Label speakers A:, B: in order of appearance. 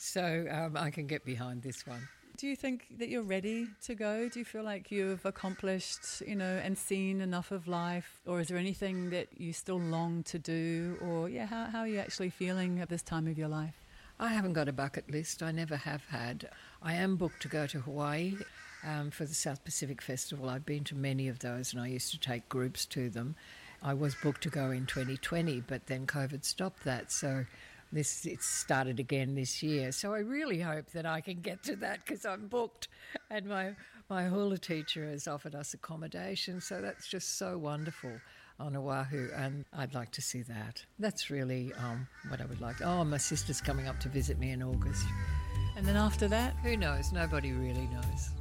A: So I can get behind this one.
B: Do you think that you're ready to go? Do you feel like you've accomplished, and seen enough of life? Or is there anything that you still long to do? Or, how are you actually feeling at this time of your life?
A: I haven't got a bucket list. I never have had. I am booked to go to Hawaii for the South Pacific Festival. I've been to many of those and I used to take groups to them. I was booked to go in 2020, but then COVID stopped that. So it's started again this year. So I really hope that I can get to that because I'm booked. And my hula teacher has offered us accommodation. So that's just so wonderful on Oahu. And I'd like to see that. That's really what I would like. Oh, my sister's coming up to visit me in August.
B: And then after that?
A: Who knows? Nobody really knows.